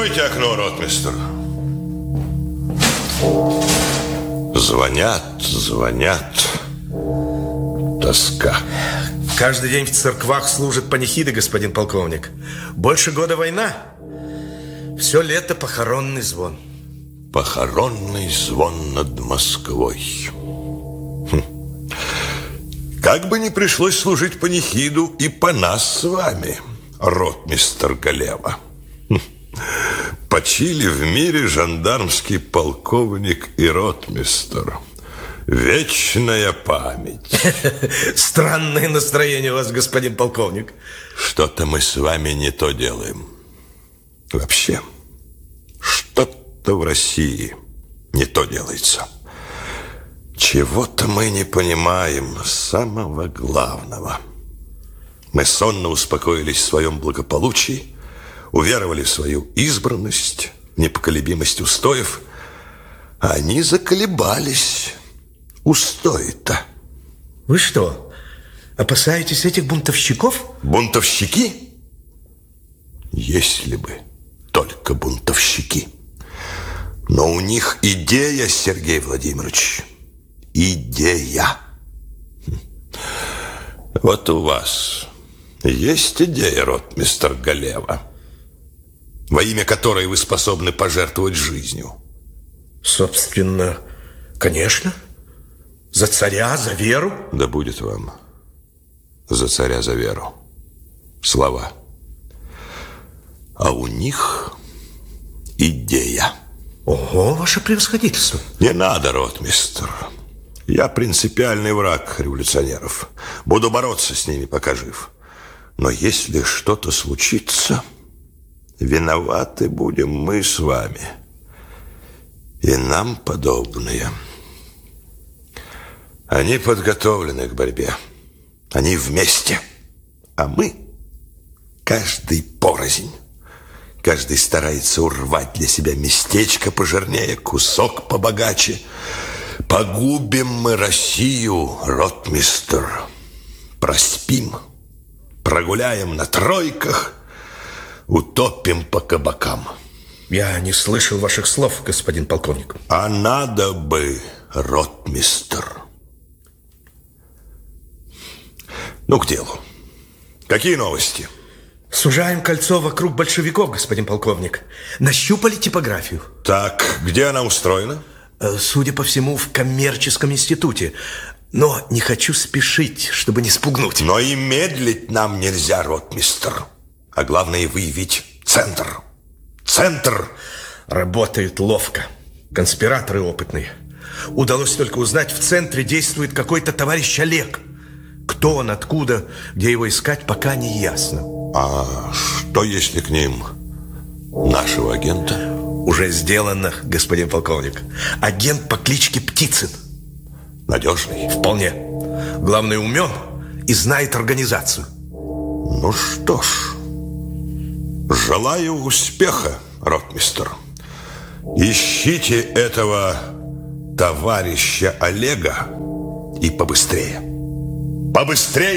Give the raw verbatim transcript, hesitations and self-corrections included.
Откройте окно, ротмистр. Звонят, звонят. Тоска. Каждый день в церквах служат панихиды, господин полковник. Больше года война. Все лето похоронный звон. Похоронный звон над Москвой. Хм. Как бы ни пришлось служить панихиду и по нас с вами, ротмистр Галева. Хм. Почили в мире жандармский полковник и ротмистр. Вечная память. Странное настроение у вас, господин полковник. Что-то мы с вами не то делаем. Вообще, что-то в России не то делается. Чего-то мы не понимаем самого главного. Мы сонно успокоились в своем благополучии, уверовали в свою избранность, непоколебимость устоев, а они заколебались. Устои-то. Вы что, опасаетесь этих бунтовщиков? Бунтовщики? Если бы только бунтовщики. Но у них идея, Сергей Владимирович. Идея. Вот у вас есть идея, ротмистр Галева, во имя которой вы способны пожертвовать жизнью? Собственно, конечно. За царя, за веру. Да будет вам за царя, за веру слова. А у них идея. Ого, ваше превосходительство. Не надо, ротмистр. Я принципиальный враг революционеров. Буду бороться с ними, пока жив. Но если что-то случится, виноваты будем мы с вами и нам подобные. Они подготовлены к борьбе. Они вместе. А мы каждый порознь. Каждый старается урвать для себя местечко пожирнее, кусок побогаче. Погубим мы Россию, ротмистр. Проспим, прогуляем на тройках, утопим по кабакам. Я не слышал ваших слов, господин полковник. А надо бы, ротмистр. Ну, к делу. Какие новости? Сужаем кольцо вокруг большевиков, господин полковник. Нащупали типографию. Так, где она устроена? Судя по всему, в коммерческом институте. Но не хочу спешить, чтобы не спугнуть. Но и медлить нам нельзя, ротмистр. А главное, выявить центр. Центр. Работают ловко. Конспираторы опытные. Удалось только узнать, в центре действует какой-то товарищ Олег. Кто он, откуда, где его искать, пока не ясно. А что, если к ним нашего агента? Уже сделано, господин полковник. Агент по кличке Птицын. Надежный? Вполне. Главное, умен и знает организацию. Ну что ж, желаю успеха, ротмистр. Ищите этого товарища Олега и побыстрее. Побыстрее!